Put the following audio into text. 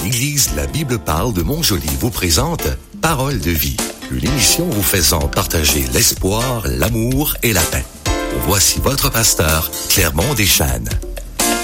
l'Église La Bible parle de Montjoly vous présente Parole de vie, une émission vous faisant partager l'espoir, l'amour et la paix. Voici votre pasteur, Clermont Deschênes.